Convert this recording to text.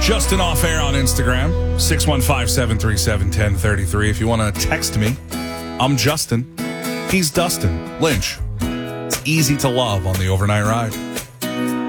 Justin Off Air on Instagram, 615-737-1033. If you want to text me, I'm Justin. He's Dustin Lynch. It's easy to love on the overnight ride.